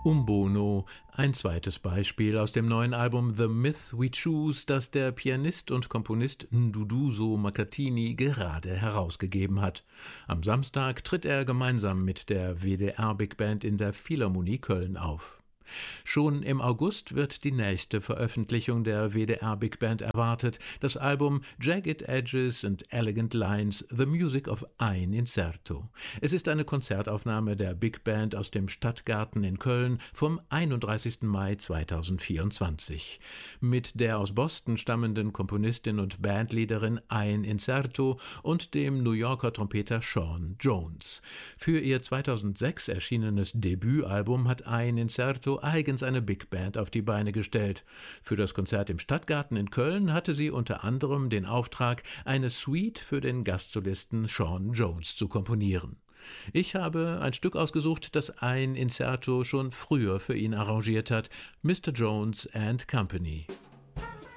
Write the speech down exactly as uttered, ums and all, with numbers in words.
Umbono, ein zweites Beispiel aus dem neuen Album The Myth We Choose, das der Pianist und Komponist Nduduzo Makatini gerade herausgegeben hat. Am Samstag tritt er gemeinsam mit der W D R Big Band in der Philharmonie Köln auf. Schon im August wird die nächste Veröffentlichung der W D R Big Band erwartet, das Album Jagged Edges and Elegant Lines, The Music of ein Incerto. Es ist eine Konzertaufnahme der Big Band aus dem Stadtgarten in Köln vom einunddreißigsten Mai zweitausendvierundzwanzig. Mit der aus Boston stammenden Komponistin und Bandleaderin ein Incerto und dem New Yorker Trompeter Sean Jones. Für ihr zweitausendsechs erschienenes Debütalbum hat ein Incerto eigens eine Big Band auf die Beine gestellt. Für das Konzert im Stadtgarten in Köln hatte sie unter anderem den Auftrag, eine Suite für den Gastsolisten Sean Jones zu komponieren. Ich habe ein Stück ausgesucht, das ein Incerto schon früher für ihn arrangiert hat, Mister Jones and Company.